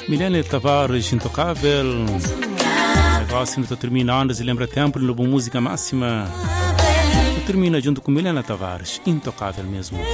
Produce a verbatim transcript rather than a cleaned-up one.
Milena Tavares, Intocável. O negócio ainda terminando, se lembra tempo, no Música Máxima. Termina junto com Milena Tavares, Intocável mesmo.